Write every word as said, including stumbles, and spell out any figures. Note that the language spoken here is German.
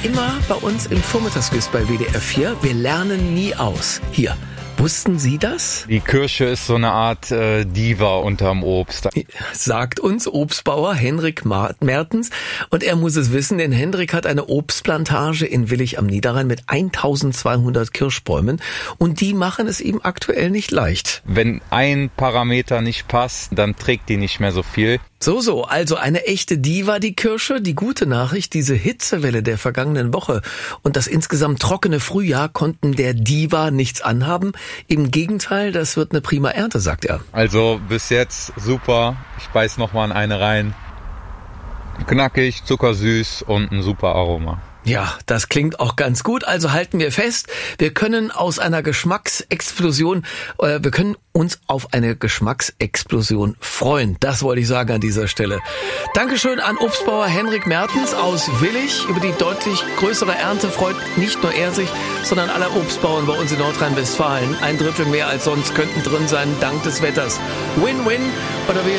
immer bei uns im Vormittagsquiz bei W D R vier. Wir lernen nie aus. Hier. Wussten Sie das? Die Kirsche ist so eine Art äh, Diva unterm Obst. Sagt uns Obstbauer Henrik Mertens. Und er muss es wissen, denn Henrik hat eine Obstplantage in Willich am Niederrhein mit eintausendzweihundert Kirschbäumen. Und die machen es ihm aktuell nicht leicht. Wenn ein Parameter nicht passt, dann trägt die nicht mehr so viel. So, so, also eine echte Diva, die Kirsche. Die gute Nachricht, diese Hitzewelle der vergangenen Woche und das insgesamt trockene Frühjahr konnten der Diva nichts anhaben. Im Gegenteil, das wird eine prima Ernte, sagt er. Also bis jetzt super. Ich beiß noch mal in eine rein. Knackig, zuckersüß und ein super Aroma. Ja, das klingt auch ganz gut. Also halten wir fest, wir können aus einer Geschmacksexplosion, äh, wir können uns auf eine Geschmacksexplosion freuen. Das wollte ich sagen an dieser Stelle. Dankeschön an Obstbauer Henrik Mertens aus Willich. Über die deutlich größere Ernte freut nicht nur er sich, sondern alle Obstbauern bei uns in Nordrhein-Westfalen. Ein Drittel mehr als sonst könnten drin sein, dank des Wetters. Win-win oder wie